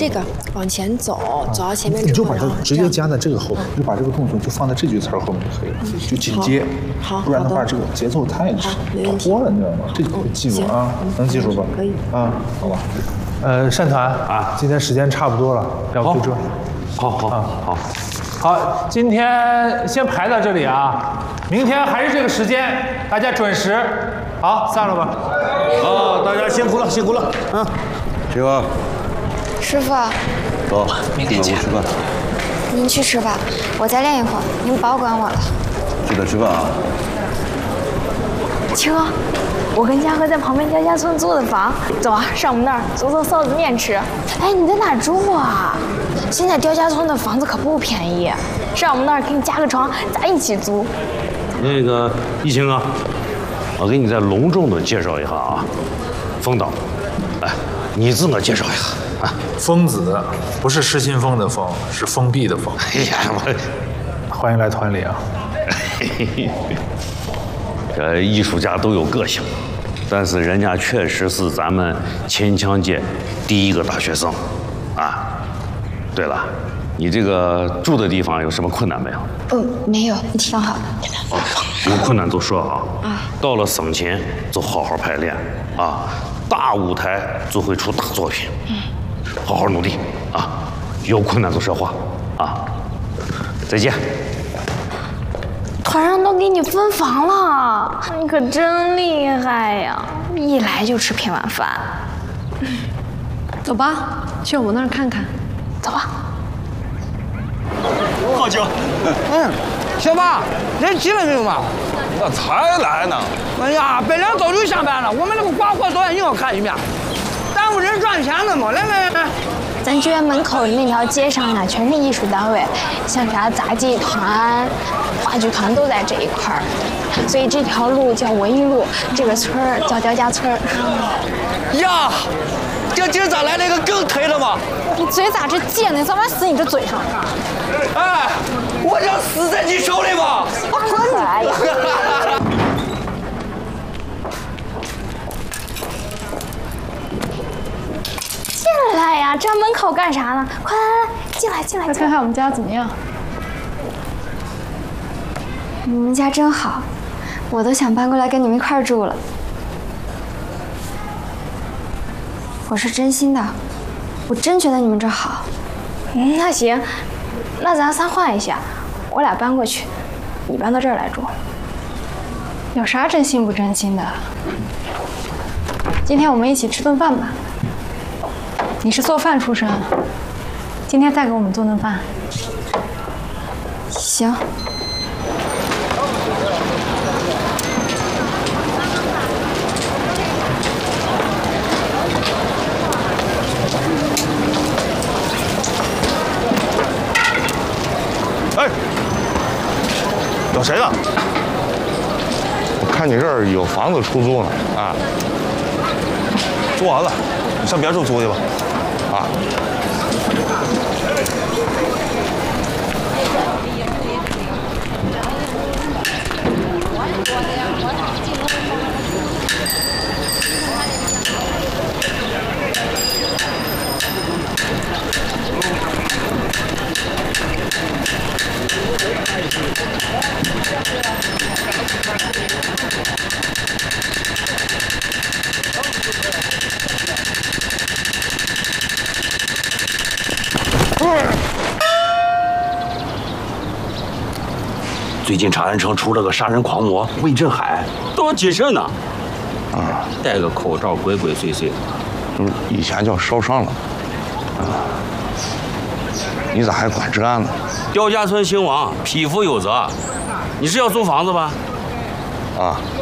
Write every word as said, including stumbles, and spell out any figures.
这个往前走，走到前面你就把它之后， 直接加在这个后面，就把这个动作就放在这句词儿后面就可以了，就紧接。 好， 不然的话这个节奏太拖了，你知道吗？这个记住啊，能记住吧？ 可以啊，好吧。呃，善团啊，今天时间差不多了，要不就这。 好好啊，好， 好，今天先排到这里啊，明天还是这个时间，大家准时。好，散了吧。 啊，大家辛苦了，辛苦了啊！ 师傅， 师傅， 走，明天见。吃饭。 您去吃吧，我再练一会儿，您保管我了。 记得吃饭啊。 青哥，我跟嘉禾在旁边家家村租的房，走啊，上我们那儿做做臊子面吃。哎，你在哪儿住啊？现在刁家村的房子可不便宜，上我们那儿给你加个床，咱一起租。 那个一清啊，我给你再隆重的介绍一下啊，风导，来，你自我介绍一下啊。 疯子不是失心疯的疯，是封闭的封。 哎呀，我欢迎来团里啊。 这艺术家都有个性，但是人家确实是咱们秦腔界第一个大学生，啊。对了，你这个住的地方有什么困难没有？ 嗯，没有，挺好。 有困难就说啊。啊。到了省前就好好排练啊，大舞台就会出大作品。嗯。好好努力啊，有困难就说话啊。再见。 团上都给你分房了，你可真厉害呀！一来就吃片晚饭。 走吧，去我那儿看看。 走吧。 好久。 嗯，小马，人齐了没有嘛？ 我才来呢。 哎呀，本来早就下班了，我们那个刮货导演又要看一遍，耽误人赚钱的嘛。来来来。 咱剧院门口的那条街上呀，全是艺术单位，像啥杂技团、话剧团都在这一块儿，所以这条路叫文艺路，这个村儿叫刁家村。 呀，这今儿咋来了一个更忒了吗？ 你嘴咋这贱呢？早晚死你这嘴上！ 哎，我想死在你手里吧！ 我滚你！哎呀！进来呀！站门口干啥呢？快来来，进来进来！ 快看看我们家怎么样？ 你们家真好，我都想搬过来跟你们一块儿住了。我是真心的，我真觉得你们这好。 嗯，那行，那咱仨换一下，我俩搬过去，你搬到这儿来住。 有啥真心不真心的？今天我们一起吃顿饭吧。你是做饭出身，今天再给我们做顿饭。 行。 哎，找谁呢？我看你这儿有房子出租呢，啊，租完了，你上别处租去吧，啊。 最近长安城出了个杀人狂魔魏振海，都要谨慎呢。啊，戴个口罩，鬼鬼祟祟的， 就是以前叫烧伤了。啊，你咋还管这呢？ 刁家村兴亡，匹夫有责。你是要租房子吧？ 啊，